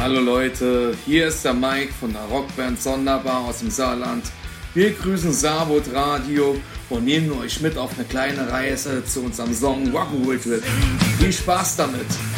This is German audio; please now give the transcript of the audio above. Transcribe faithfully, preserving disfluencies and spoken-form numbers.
Hallo Leute, hier ist der Mike von der Rockband Sonderbar aus dem Saarland. Wir grüßen Saarbrot Radio und nehmen euch mit auf eine kleine Reise zu unserem Song Rock'n'Roll Trip. Viel Spaß damit!